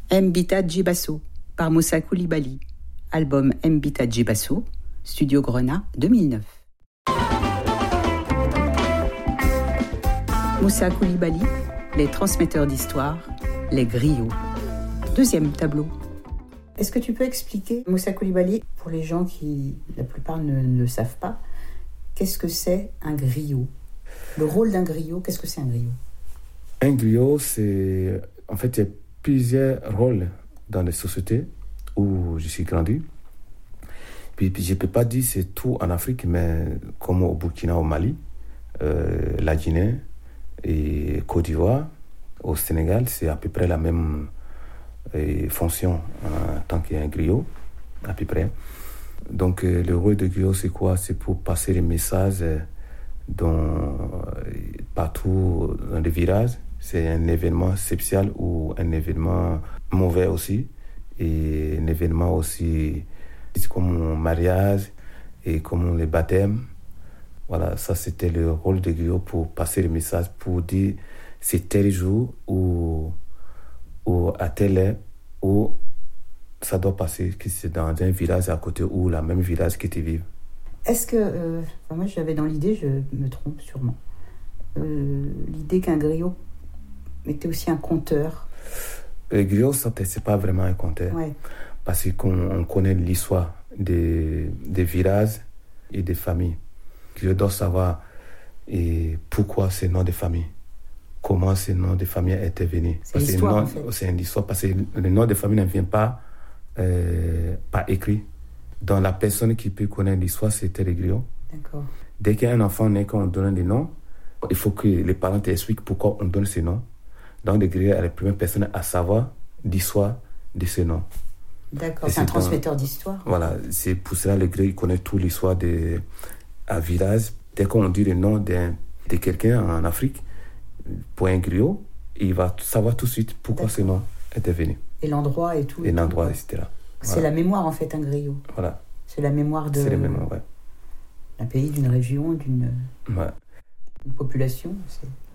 Mbita Djibasso par Moussa Koulibaly. Album Mbita Djibasso, Studio Grenat 2009. Moussa Koulibaly, les transmetteurs d'histoire, les griots. Deuxième tableau. Est-ce que tu peux expliquer, Moussa Koulibaly, pour les gens qui, la plupart, ne le savent pas, qu'est-ce que c'est un griot? Le rôle d'un griot, qu'est-ce que c'est un griot? Un griot, c'est... En fait, il y a plusieurs rôles dans les sociétés où je suis grandi. Puis je ne peux pas dire que c'est tout en Afrique, mais comme au Burkina, au Mali, la Guinée et Côte d'Ivoire, au Sénégal, c'est à peu près la même fonction en tant qu'un griot, à peu près. Donc le rôle de griot, c'est quoi? C'est pour passer les messages partout dans les villages. C'est un événement spécial ou un événement mauvais aussi. Et un événement aussi comme un mariage et comme les baptêmes. Voilà, ça c'était le rôle de griot pour passer le message, pour dire c'est tel jour ou à telle heure où ça doit passer, que c'est dans un village à côté ou le même village que tu vis. Est-ce que, moi j'avais dans l'idée, je me trompe sûrement, l'idée qu'un griot était aussi un conteur. Le griot, c'est pas vraiment un conteur. Ouais. Parce qu'on connaît l'histoire des villages et des familles. Le griot doit savoir pourquoi ces noms de famille, comment ces noms de famille étaient venus. C'est l'histoire, en fait. C'est une histoire, parce que le nom de famille ne vient pas écrit. Donc la personne qui peut connaître l'histoire, c'était le griot. D'accord. Dès qu'un enfant naît, quand on donne des noms, il faut que les parents t'expliquent pourquoi on donne ces noms. Donc le griot est la première personne à savoir l'histoire de ces noms. D'accord, c'est un transmetteur d'histoire. Voilà, c'est pour cela que le griot connaît toute l'histoire à village. Dès qu'on dit le nom de quelqu'un en Afrique, pour un griot, il va savoir tout de suite pourquoi ce nom était venu. Et l'endroit et tout. Et l'endroit, etc. C'est voilà. La mémoire, en fait, un griot. Voilà. C'est la mémoire C'est la mémoire, ouais. d'un pays, d'une région, d'une ouais. population. C'est...